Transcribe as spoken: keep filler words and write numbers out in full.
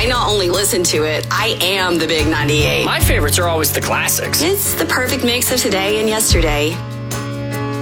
I not only listen to it, I am the Big ninety-eight. My favorites are always the classics. It's the perfect mix of today and yesterday.